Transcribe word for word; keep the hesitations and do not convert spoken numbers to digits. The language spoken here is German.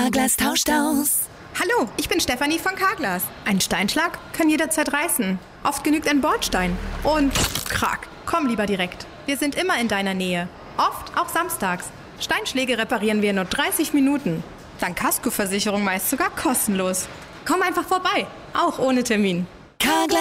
Carglass tauscht aus. Hallo, ich bin Stefanie von Carglass. Ein Steinschlag kann jederzeit reißen. Oft genügt ein Bordstein. Und krack, komm lieber direkt. Wir sind immer in deiner Nähe. Oft auch samstags. Steinschläge reparieren wir in nur dreißig Minuten. Dank Kaskoversicherung meist sogar kostenlos. Komm einfach vorbei, auch ohne Termin. Carglass